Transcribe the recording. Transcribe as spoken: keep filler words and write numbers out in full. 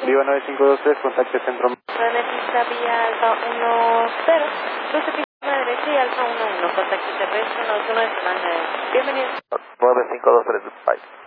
Viva nueve cinco dos tres, contacte centro. Planetista vía Alfa uno cero, cruce pista a la derecha y Alfa uno uno, contacto terrestre, no uno de semana. Bienvenido. nueve cinco dos tres, bye.